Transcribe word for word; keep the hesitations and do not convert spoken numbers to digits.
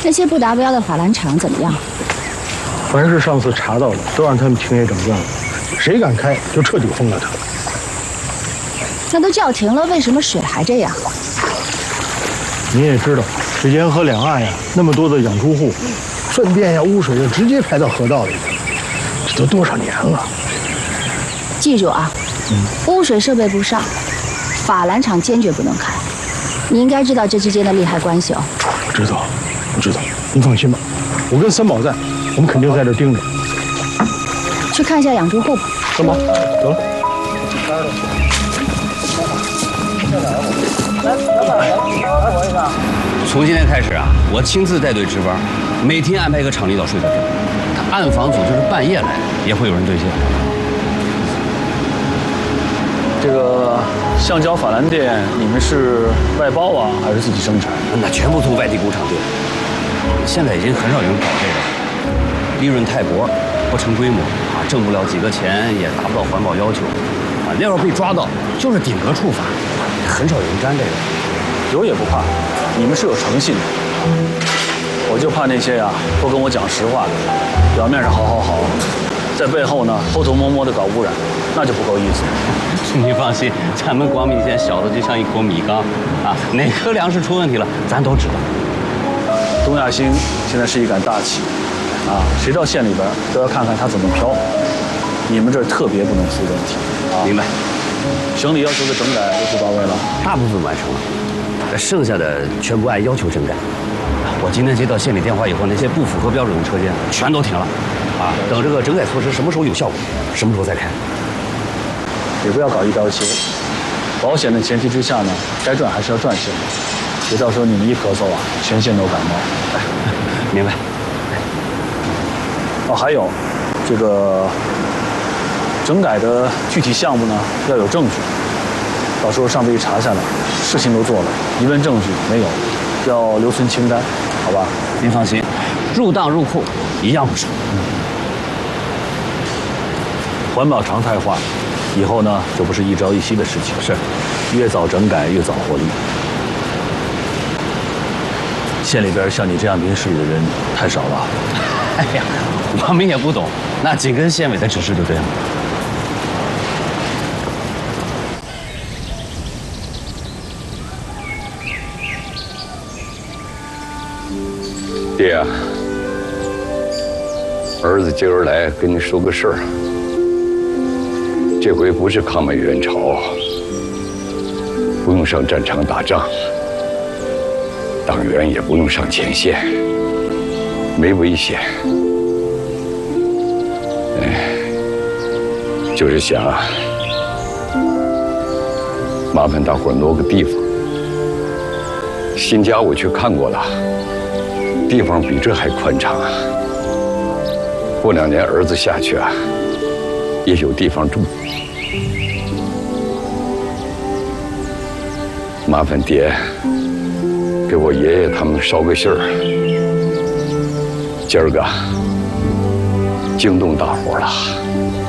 那些不达标的法兰厂怎么样？ 凡是上次查到的，都让他们停业整顿了。谁敢开，就彻底封了他。 那都叫停了，为什么水还这样？ 你也知道，水间河两岸呀，那么多的养猪户，粪便呀、污水就直接排到河道里去了，这都多少年了？ 记住啊，嗯、污水设备不上，法兰厂坚决不能开。你应该知道这之间的利害关系哦。 我知道，我知道，您放心吧，我跟三宝在，我们肯定在这盯着。 去看一下养猪户吧。 三宝，走了。 从今天开始啊，我亲自带队值班，每天安排一个厂领导睡在这儿。他暗访组就是半夜来，也会有人对接。 这个橡胶法兰垫，你们是外包啊，还是自己生产？ 那全部从外地工厂订。现在已经很少有人搞这个了，利润太薄，不成规模啊，挣不了几个钱，也达不到环保要求啊。那要是被抓到，就是顶格处罚，很少有人干这个。 有也不怕，你们是有诚信的。我就怕那些呀、啊，不跟我讲实话的，表面上好好好，在背后呢偷偷摸摸的搞污染，那就不够意思。 你放心，咱们光米县小的就像一口米缸啊，哪颗粮食出问题了，咱都知道。 东亚兴现在是一杆大旗，啊，谁到县里边都要看看它怎么飘。你们这儿特别不能出问题。啊、 明白。 省里要求的整改都做到位了， 大部分完成了，剩下的全部按要求整改。我今天接到县里电话以后，那些不符合标准的车间全都停了，啊，等这个整改措施什么时候有效果，什么时候再开。 也不要搞一刀切，保险的前提之下呢，该赚还是要赚钱，别到时候你们一咳嗽啊，全县都感冒。 明白。 哦，还有，这个整改的具体项目呢，要有证据，到时候上头一查下来，事情都做了，一问证据没有，要留存清单，好吧？ 您放心，入档入库一样不少。 环保常态化。以后呢，就不是一朝一夕的事情。 是， 越早整改越早获利。县里边像你这样明事理的人太少了。 哎呀，我们也不懂，那紧跟县委的指示就对了。 爹啊，儿子今儿来跟你说个事儿。这回不是抗美援朝，不用上战场打仗，党员也不用上前线，没危险。哎，就是想啊，麻烦大伙儿挪个地方。新家我去看过了，地方比这还宽敞啊。过两年儿子下去啊，也有地方住。麻烦爹给我爷爷他们捎个信儿，今儿个惊动大伙了。